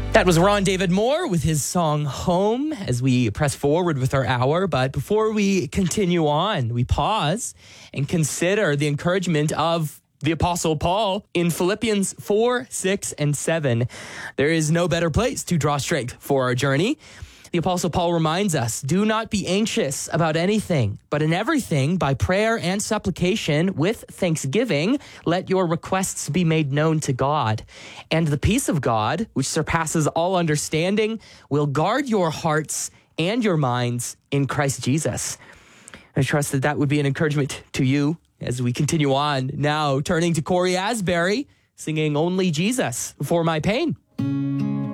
That was Ron David Moore with his song Home as we press forward with our hour. But before we continue on, we pause and consider the encouragement of the Apostle Paul in Philippians 4, 6, and 7. There is no better place to draw strength for our journey. The Apostle Paul reminds us, do not be anxious about anything, but in everything, by prayer and supplication, with thanksgiving, let your requests be made known to God. And the peace of God, which surpasses all understanding, will guard your hearts and your minds in Christ Jesus. I trust that would be an encouragement to you as we continue on. Now, turning to Corey Asbury, singing Only Jesus for My Pain.